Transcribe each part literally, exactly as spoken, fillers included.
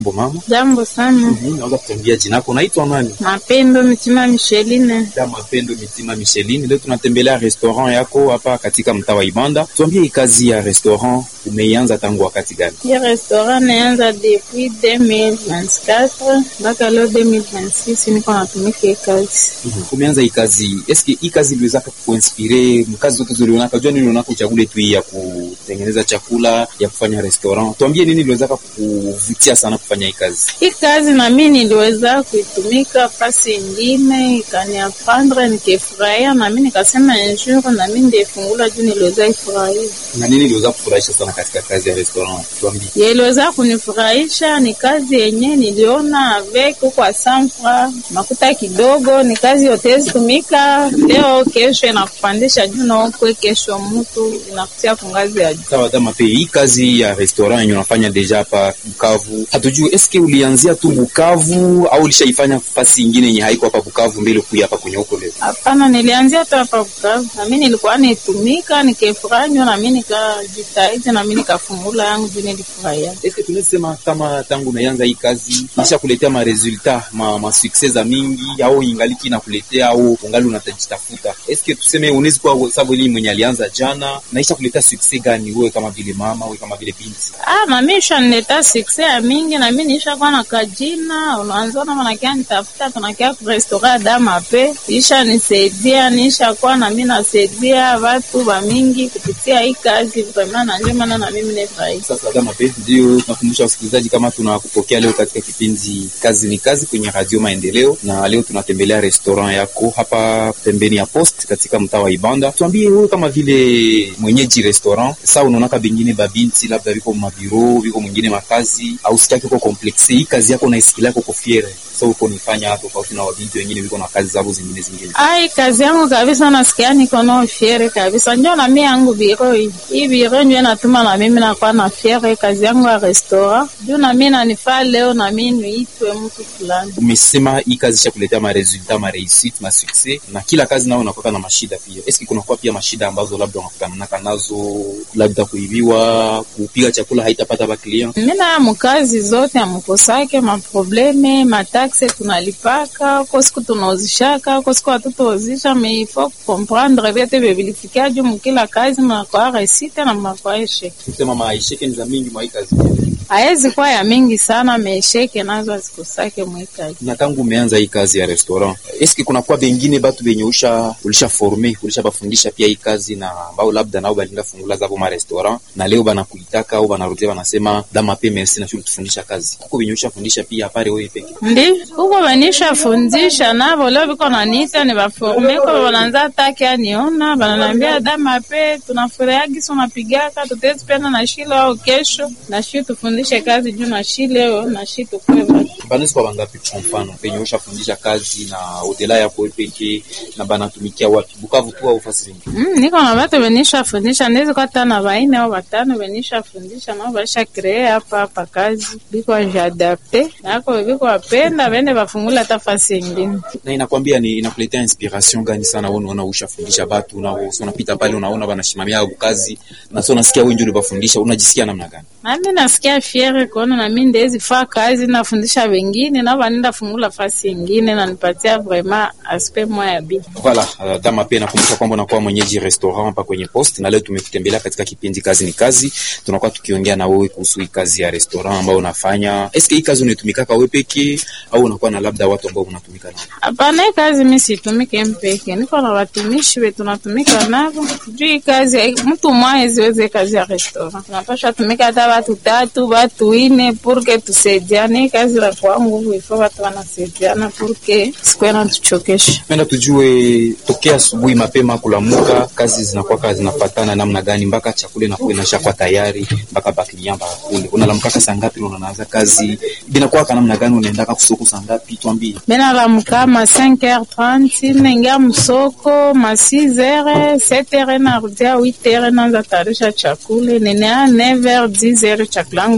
Jambo mama. Jambo sana. Mhm, naweza kutambia jina lako, unaitwa nani? Mapendo Mitima Micheline. Da Mapendo Mitima Micheline. Leo tunatembelea restaurant yako hapa katika mtaa wa Ibanda. Tuambie kazi ya restaurant umeianza tangu wakati gani? Hii restaurant naanza depuis deux mille vingt-quatre mpaka leo deux mille vingt-six niko natumika hii kazi. Mhm. Umeanza hii kazi. Eske hii kazi iliweza kukuinspire? Mkazi zote ziliona kujua nini unaona kuchagule tu ya kutengeneza chakula, ya kufanya restaurant. Tuambie nini iliweza kukuvutia sana kufanya hii kazi? Hii kazi na mimi niliweza kuitumika fasi nyingine, ikaniapandre nikifurahia, na mimi nikasema un jour na mimi ndifungula juu niliweza ifurahia. Na nini iliweza kufurahisha sana katika kazi ya restaurant? Tuambie. Yeliweza kunifurahisha ni kazi yenye niliona avec kwa sanfra makuta kidogo, ni kazi yote tumika leo kesho inakupandisha juu na kwa kesho mtu inakutia kungazi ya juu. Sawa dama pe, hii kazi ya restaurant yenye unafanya deja hapa Bukavu, hatujui eske ulianzia tu Bukavu au ulishaifanya fasi nyingine yenye haiko hapa Bukavu mbele kuja hapa kwenye huko leo? Hapana, nilianzia tu hapa Bukavu. Na mimi nilikuwa nitumika nikifurahia, na mimi nikajitahidi, na mimi nikafungula yangu juu nilifurahia. Eske tunasema kama tangu umeanza hii kazi kisha kuletea ma resultat ma, ma success mingi au ingaliki na kuletea au ungali unatajitafuta? Eske tuseme unaweza kwa sababu ni mwenye alianza jana na isha kuletea success gani wewe kama vile mama, wewe kama vile binti? Ah, na mimi shanileta success ya mingi, na mimi nisha kwa na kajina, unaanza na manakia nitafuta tunakia ku restaurant Dama Pe, isha nisaidia, nisha kwa na mimi nasaidia watu wa mingi kupitia hii kazi, kwa maana ndio maana na mimi nifurahi. Sasa Dama Pe, ndio tunakumbusha wasikilizaji kama tunakupokea leo katika kipindi Kazi ni Kazi kwenye Radio Maendeleo, na leo tunatembelea restaurant yako hapa pembeni ya Post katika mtaa wa Ibanda. Tuambie wewe kama vile mwenyeji restaurant, sasa unaona kama bingine babinti labda biko mabiro, biko mwingine makazi au sitaki kwa complexe, hii kazi yako naisikia yako kofiere. So uko nifanya hapo tofauti na wabinti wengine biko na kazi zao zingine zingine. Ai, kazi yangu kabisa nasikia niko na fiere kabisa. Ndio na mimi yangu biro hii. Hii biro ndio natuma na mimi na kwa na fiere kazi yangu ya restaurant. Ndio na mimi nanifaa leo na mimi niitwe mtu fulani. Umesema hii kazi cha kuletea ma resultat, ma réussite, ma success, na kila kazi nao unakuwa na mashida pia. Eski kuna kwa pia mashida ambazo labda unakutana nazo, labda kuibiwa, kupiga chakula haitapata ba client? Mimi na mkazi zote amkosake ma probleme, ma taxe tunalipaka, kwa siku tunaozishaka, kwa siku watoto ozisha, mais il faut comprendre vyote vilifikia juu mkila kazi mnakuwa réussite na mnakuwa échec. Kusema ma échec ni za mingi mwa kazi. Haezi kwa ya mingi sana, meesheke nazo azikosake mwikaji. Na tangu umeanza hii kazi ya restaurant, eski kuna kwa bengine batu benye usha ulisha former, ulisha bafundisha pia hii kazi, na ambao labda nao balinda fungula zabo ma restaurant na leo bana kuitaka au banarudia banasema Dama Pe merci na shule tufundisha kazi? Huko benye usha fundisha pia pale wewe peke? Ndi, huko banisha fundisha nabo leo biko nanita ni baformer kwa bananza take aniona, bananiambia Dama Pe tunafurahia gisi unapigaka, tutezi penda na shile au kesho na shule tufundishe kazi juu na shile leo na shile tukwe batu. Banesi kwa bangapi kwa mfano benye usha fundisha kazi na odela ya kwa peke na banatumikia wapi? Bukavu tu au fasi zingine? Mm, niko na watu benisha fundisha, ndezi kwa tana baine au batano benisha fundisha, nao basha kree hapa hapa kazi biko ajadapte nako biko wapenda bende bafungula tafasi nyingine. Na inakwambia ni inakuletea inspiration gani sana wewe unaona ushafundisha watu na wewe unapita pale unaona banashimamia kazi na sio unasikia wewe ndio unabafundisha, unajisikia namna gani? Na mimi nasikia fiere kuona na mimi ndezi fa kazi nafundisha wengine na banenda fungula fasi nyingine na nipatia vraiment aspect moya bi. Voilà, uh, Dama Pe nakumbuka kwamba unakuwa mwenyeji restaurant hapa kwenye Post, na leo tumekutembelea katika kipindi Kazi ni Kazi. Tunakuwa tukiongea na wewe kuhusu hii kazi ya restaurant ambayo unafanya. Eske hii kazi unatumika kwa wewe peke au unakuwa na labda watu ambao unatumika nao? Hapana, hii kazi mimi situmike mpeke. Niko na watumishi wetu tunatumika nao. Juu hii kazi mtu mmoja ziweze kazi ya restaurant. Tunapaswa tumika hata watu tatu, watu nne pour que tusaidiane. Kazi la kwangu ifo watu wanasaidiana pour que sikwe na tuchokesha. Penda tujue tokea asubuhi mapema kulamuka kazi zinakuwa kazi zinafuatana namna gani mpaka chakula inakuwa inashakuwa tayari mpaka bakilian bakule. Unalamka saa ngapi unaanza kazi? Binakuwa kana namna gani unaenda kusoko saa ngapi? Tuambie. Mimi nalamka ma cinq heures trente, ninga msoko ma six heures, sept heures na rudia huit heures naanza tarisha chakula. Nene a neuf heures dix heures chakula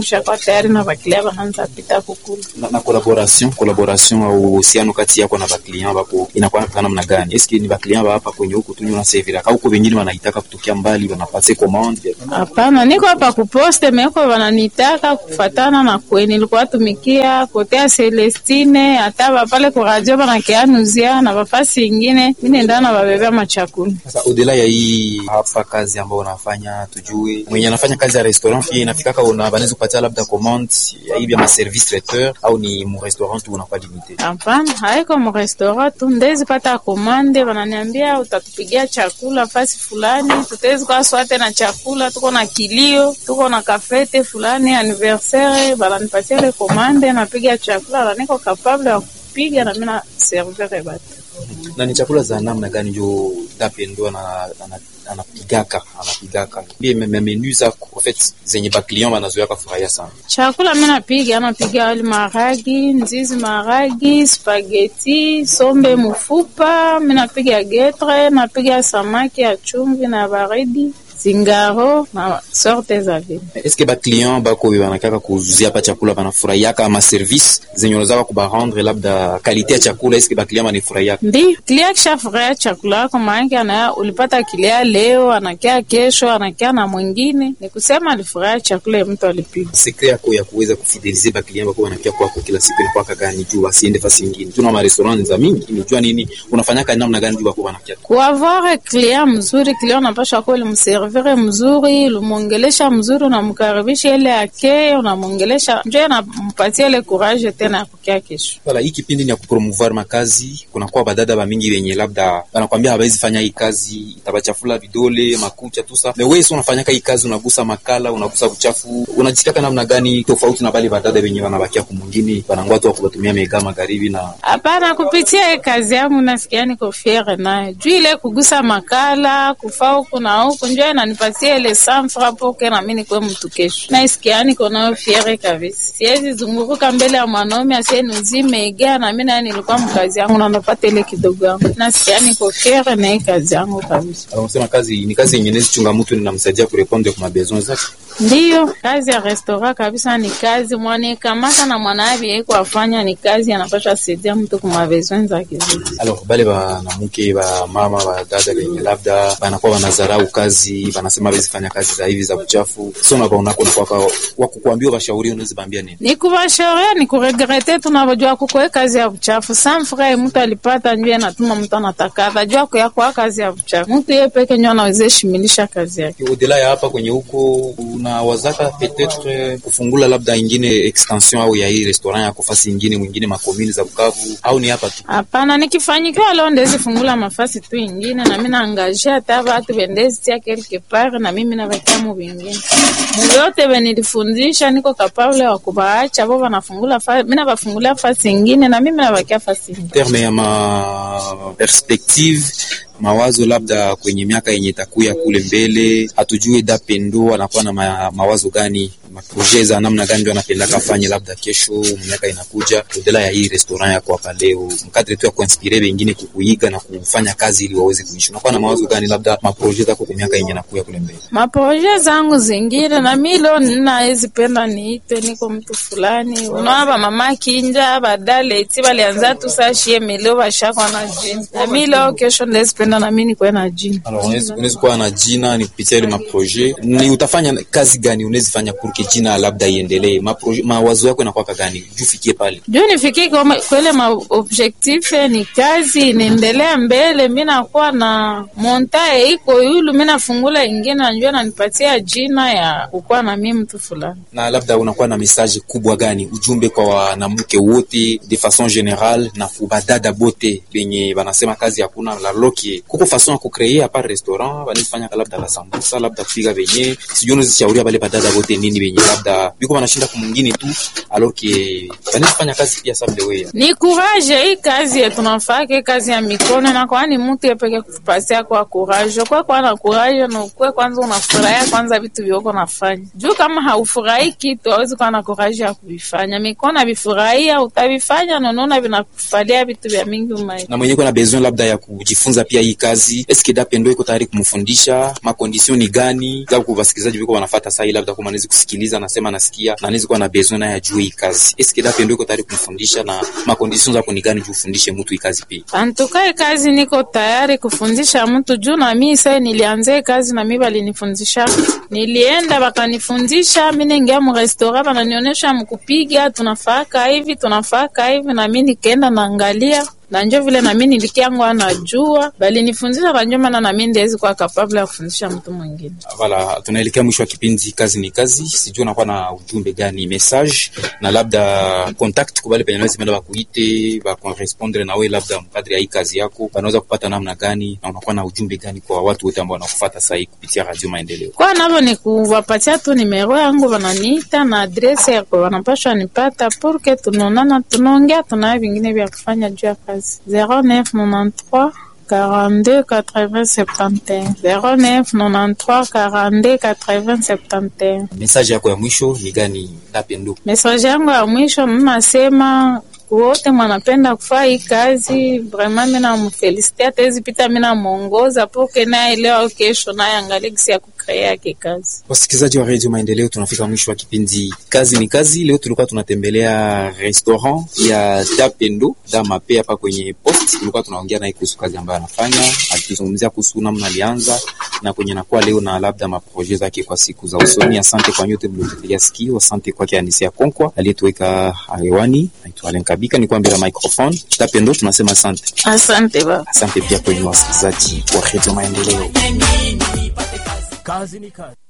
mshakuwa tayari na baklia wanaanza pita kukula. Na, na collaboration collaboration au uhusiano kati yako na baklia wako inakuwa kana namna gani? Eski ni baklia wa hapa kwenye huko tu nyuna servira au huko wengine wanaitaka kutokea mbali wanapase commande? Hapana, niko hapa kuposte meko wananitaka kufatana na kweni nilikuwa tumikia kotea Celestine hata pale kwa radio banakianuzia na bafasi nyingine mimi nenda na babebea machakula. Sasa udela ya hii hapa kazi ambayo unafanya tujue mwenye anafanya kazi ya restaurant pia inafika kama unaweza kupatia labda commande ya hivi ma service traiteur au ni mu restaurant tu unakuwa limité? Hapana, haiko mu restaurant tu ndezi pata commande wananiambia utatupigia chakula fasi fulani tutaweza kwa swate na chakula tuko na kilio tuko na kafete fulani anniversaire bananipatia ile commande napiga chakula na niko capable ya kupiga na mimi na servir batu. Na ni chakula za namna gani ndio Dapendo na anapigaka anapigaka bie menu za en fait zenye ba client wanazoea furahia sana? Chakula mimi napiga napiga wali maragi, nzizi maragi, spaghetti, sombe mfupa, mimi napiga getre, napiga samaki ya chumvi na baridi, zingaro na sorte za vile. Est-ce que ba client bako wanataka kuuzia hapa chakula wanafurahia kama service zenye unaweza kubarendre labda quality ya chakula? Est-ce que ba client wanafurahia? Ndi client kishafurahia chakula kwa maana na ulipata kilia leo anakia kesho anakia na mwingine ni kusema alifurahia chakula ya mtu alipiga. Secret yako ya kuweza kufideliser ba client bako wanakia kwako kila siku ni kwa gani juu wasiende fasi nyingine? Tuna ma restaurants za mingi unajua nini unafanya kazi namna gani juu bako wanakia? Kwa avoir client mzuri, client unapaswa kwa ile mservire mzuri, lumongelesha mzuri na mkaribisha ile yake unamongelesha ndio anampatia ile courage tena ya kukia kesho. Wala hii kipindi ni ya kupromouvoir makazi, kuna kwa badada ba mingi wenye labda wanakuambia hawezi fanya hii kazi itabachafula vidole makucha tu sa. Na wewe unafanya hii kazi unagusa makala, unagusa uchafu, unajisikia namna gani tofauti na bali badada wenye wanabakia kumwingine wanangoa tu kutumia mega magharibi? Na hapana, kupitia hii kazi yangu nasikia niko fiere naye. Juu ile kugusa makala, kufaa huko na huko njoo inanipatia ile sanfra poke na mimi kwa mtu kesho. Nasikia niko nayo fiere kabisa. Siwezi zunguruka mbele ya mwanaume asiyenuzi mega na mimi na nilikuwa mkazi yangu na napata ile kidogo yangu. Nasikia niko fiere na hii kazi yangu kabisa. Unasema kazi ni kazi yenye inaweza chunga mtu ninamsaidia kurepondre kwa besoins zake. Ndiyo, kazi ya restaurant kabisa ni kazi mwane kamata na mwanabi yeko afanya ni kazi anapaswa saidia mtu kwa besoins zake. Alors bale ba namuke ba mama ba dada wenye labda banakuwa wanazarau kazi, wanasema hawezi fanya kazi za hivi za uchafu. Sio na baona kuna kwa wakukuambia washauri unaweza bambia nini? Ni kubashauria ni kuregrete tunabajua kukoe kazi ya uchafu. Sans frère mtu alipata njia na tuma mtu anataka. Ajua kwa kwa kazi ya uchafu. Mtu yeye peke nyona anaweza shimilisha kazi yake. Udela ya hapa kwenye huko na wazaka peut-être kufungula labda ingine extension au ya hii restaurant ya kufasi ingine mwingine makomini za Bukavu au ni hapa tu? Hapana, nikifanyikiwa leo ndezi fungula mafasi tu ingine na mimi naangaje hata watu bendezi tia quelque part na mimi na wakamu wengine. Mwote benilifundisha niko capable wa kubaacha wao wanafungula fasi, mimi na bafungula fasi ingine na mimi na wakia fasi ingine. Terme ya ma perspective mawazo labda kwenye miaka yenye takuya kule mbele, hatujui Dapendo anakuwa na ma, mawazo gani, maprojet za namna gani ndio anapenda kafanye labda kesho miaka inakuja badala ya hii restaurant yako hapa leo, mkadri tu ya kuinspire wengine kukuiga na kufanya kazi ili waweze kuishi. Unakuwa na mawazo gani labda maprojet zako kwa miaka yenye inakuya kule mbele? Maprojet zangu zingine na mimi leo ninaweza penda niite niko mtu fulani. Unaona mama kinja badale eti balianza tu sashie meleo bashaka na jini. Na mimi leo kesho ndezi na mimi niko na jina. Alors unaweza unaweza kuwa na jina ni kupitia ile maprojet. Ni utafanya kazi gani unaweza fanya pour jina labda iendelee? Maprojet mawazo yako yanakuwa gani? Jufikie pale. Juu nifikie kwa kwele ma objectif ni kazi inaendelea mbele, mimi nakuwa na montae iko yulu mimi nafungula ingine na njoo nanipatia jina ya kukuwa na mimi mtu fulani. Na labda unakuwa na message kubwa gani? Ujumbe kwa wanamke wote de façon générale na kubadada bote benye banasema kazi hakuna la loki. Kuko façon ya kucreer hapa restaurant wanifanya labda la sambusa labda kupiga benye sijui unazishauria bale badada wote nini benye labda biko wanashinda kwa mwingine tu alors que wanifanya kazi pia sababu wewe ni courage. Hii kazi yetu tunafanya kazi ya mikono na kwa ni mtu yepeke kupatia kwa courage kwa kwa na courage na kwa kwanza unafurahia kwanza vitu vyako nafanya juu kama haufurahi kitu hauwezi kuwa na courage ya kuvifanya. Mikono bifurahia utavifanya na unaona vinakufalia vitu vya mingi umai. Na mwenyewe kuna besoin labda ya kujifunza pia hii kazi. Eske Dapendo iko tayari kumfundisha? Makondisyon ni gani? Sababu kwa wasikilizaji wiko wanafuata sasa, labda kama anaweza kusikiliza nasema nasikia na anaweza kuwa na besoin na ajue hii kazi. Eske Dapendo iko tayari kumfundisha na makondisyon zako ni gani juu ufundishe mtu hii kazi pia? Antukae kazi niko tayari kufundisha mtu juu na mimi sasa nilianza kazi na mimi balinifundisha. Nilienda bakanifundisha, mimi ningia mu restaurant bananionyesha mkupiga, tunafaka hivi, tunafaka hivi na mimi nikaenda naangalia. Na njo vile na mimi nilikiangwa najua, bali nifundisha na njo maana na mimi ndezi kwa capable ya kufundisha mtu mwingine. Voilà, tunaelekea mwisho wa kipindi kazi ni kazi. Sijui unakuwa na ujumbe gani, message na labda contact kwa wale penye wanaweza kuite ba correspondre na wewe, labda mkadri ya hii kazi yako wanaweza kupata namna gani, na unakuwa na ujumbe gani kwa watu wote ambao wanakufuata sasa hivi kupitia Radio Maendeleo? Kwa nabo ni kuwapatia tu numero yangu, wananiita na adresse yako wanapaswa nipata porque tunaonana, tunaongea, tuna vingine vya kufanya juu ya kazi. zéro neuf quatre-vingt-treize quarante-deux quatre-vingts soixante-et un zéro neuf quatre-vingt-treize quarante-deux quatre-vingts soixante-et un. Message yako ya mwisho ni gani Dapendo? Message yangu ya mwisho ninasema wote mwanapenda kufanya hii kazi, vraiment mimi namfelicite, atezi pita mimi namuongoza porque naye leo kesho naye angalie kisi ya kucrea kazi. Wasikilizaji wa Radio Maendeleo, tunafika mwisho wa kipindi kazi ni kazi. Leo tulikuwa tunatembelea restaurant ya Dapendo Damape hapa kwenye post. Tulikuwa tunaongea naye kuhusu kazi ambayo anafanya, alituzungumzia kuhusu namna alianza na kwenye nakuwa leo na labda maprojet zake kwa siku za usoni. Asante kwa nyote mliotutegea sikio, asante kwa Kianisia Konkwa aliyetuweka hewani. Naitwa Alen Kabika, ni kuambia microphone. Dapendo tunasema asante. Asante baba. Asante pia kwa wasikilizaji wa Radio Maendeleo. Kazi ni kazi.